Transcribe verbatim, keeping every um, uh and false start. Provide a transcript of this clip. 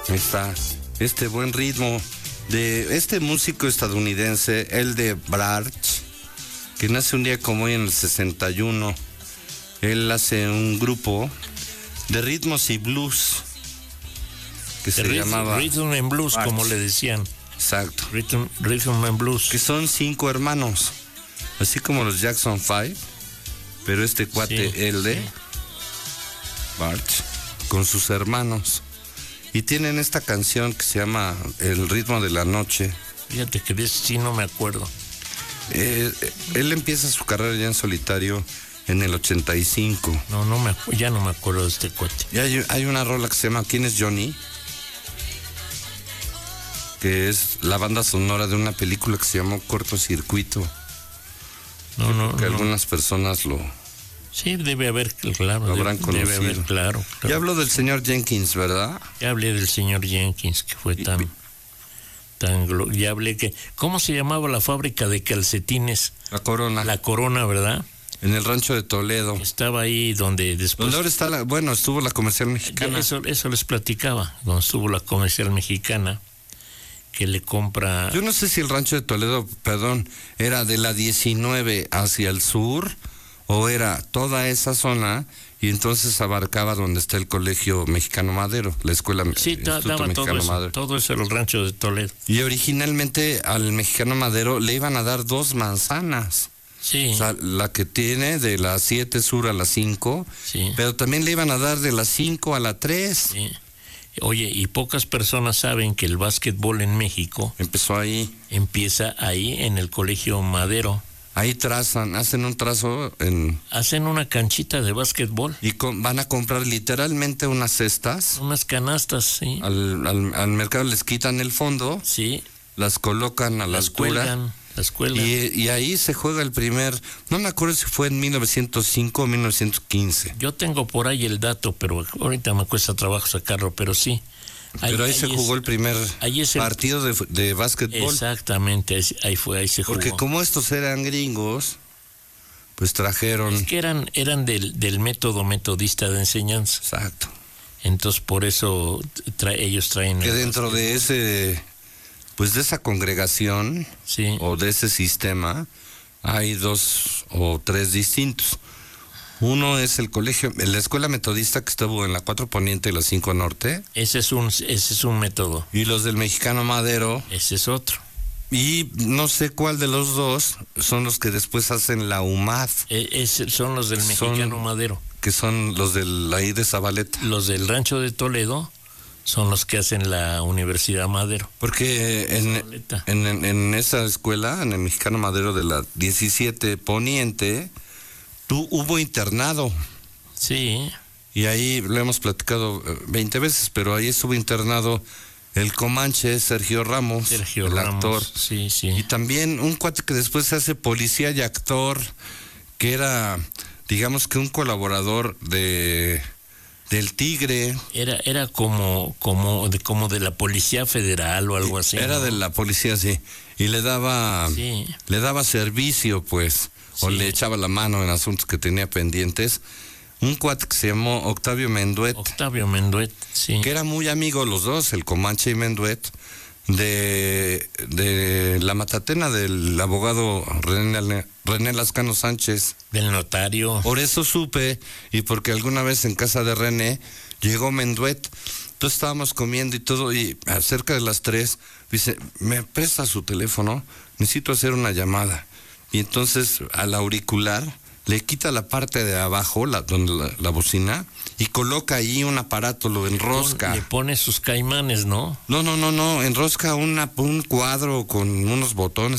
Ahí está, este buen ritmo de este músico estadounidense, el de Barch, que nace un día como hoy en el sesenta y uno. Él hace un grupo de ritmos y blues que se Rhythm, llamaba Rhythm and Blues, Barch. como le decían. Exacto. Rhythm, Rhythm and Blues. Que son cinco hermanos, así como los Jackson Five, pero este cuate, Sí, el de sí. Barch, con sus hermanos. Y tienen esta canción que se llama El ritmo de la noche. Fíjate que de ese sí no me acuerdo. Eh, él empieza su carrera ya en solitario en el ochenta y cinco. No, no me acu- ya no me acuerdo de este cuate. Y hay, hay una rola que se llama ¿Quién es Johnny? Que es la banda sonora de una película que se llamó Cortocircuito. No, no, Que no. algunas personas lo, Sí, debe haber, claro. lo habrán debe, debe haber, conocido. claro. claro. Ya hablo del señor Jenkins, ¿verdad? Ya hablé del señor Jenkins, que fue tan... tan glo- ya hablé que... ¿Cómo se llamaba la fábrica de calcetines? La Corona. La Corona, ¿verdad? En el rancho de Toledo. Estaba ahí donde después... Donde ahora está la... Bueno, estuvo la comercial Ya, mexicana. Eso, eso les platicaba, donde estuvo la comercial mexicana, que le compra... Yo no sé si el rancho de Toledo, perdón, era de la diecinueve hacia el sur o era toda esa zona y entonces abarcaba donde está el Colegio Mexicano Madero, la escuela Sí, da- Instituto daba todo Mexicano eso, Madero. todo eso era el rancho de Toledo. Y originalmente al Mexicano Madero le iban a dar dos manzanas. Sí, O sea, la que tiene de la siete sur a la cinco, sí, pero también le iban a dar de la cinco a la tres. sí. Oye, y pocas personas saben que el básquetbol en México Empezó ahí. empieza ahí en el Colegio Madero. Ahí trazan, hacen un trazo en, Hacen una canchita de básquetbol, y con- van a comprar literalmente unas cestas. unas canastas, sí, Al, al, al mercado les quitan el fondo, sí, las colocan a la las altura cuelgan, las cuelgan. y, y ahí se juega el primer, no me acuerdo si fue en mil novecientos cinco o mil novecientos quince. Yo tengo por ahí el dato, pero ahorita me cuesta trabajo sacarlo, pero sí. Pero ahí, se es- jugó el primer ahí es el- partido de, de básquetbol. Exactamente, es- ahí fue, ahí se jugó. Porque como estos eran gringos, pues trajeron... Es que eran, eran del, del método metodista de enseñanza. Exacto. Entonces por eso tra- ellos traen... Que el dentro de ese, pues de esa congregación Sí, o de ese sistema, hay dos o tres distintos. Uno es el colegio, la escuela metodista que estuvo en la cuatro Poniente y la cinco Norte, ese es un, ese es un método, y los del Mexicano Madero, ese es otro. y no sé cuál de los dos son los que después hacen la U M A D, E- ese son los del Son- Mexicano Madero. que son los del ahí de Zabaleta. Los del Rancho de Toledo son los que hacen la Universidad Madero. Porque en, Zabaleta. en, en, en esa escuela, en el Mexicano Madero de la diecisiete Poniente, tú, hubo internado. Sí, Y ahí lo hemos platicado eh, veinte veces, pero ahí estuvo internado el Comanche, Sergio Ramos, Sergio el Ramos. actor. Sí, sí. Y también un cuate que después se hace policía y actor, que era, digamos que un colaborador de del Tigre. Era, era como, como, de, como de la Policía Federal o algo así. Era ¿no? de la policía, sí. Y le daba, Sí. le daba servicio, pues, o Sí. le echaba la mano en asuntos que tenía pendientes. Un cuate que se llamó Octavio Menduet, Octavio Menduet, sí. que era muy amigo los dos, el Comanche y Menduet, de, de la matatena del abogado René, René Lascano Sánchez. Del notario. Por eso supe, y porque alguna vez en casa de René llegó Menduet, entonces estábamos comiendo y todo, y cerca de las tres, dice, ¿me presta su teléfono? Necesito hacer una llamada. Y entonces al auricular le quita la parte de abajo, la, donde la, la bocina, y coloca ahí un aparato, lo enrosca. Le pone sus caimanes, ¿no? No, no, no, no, enrosca una, un cuadro con unos botones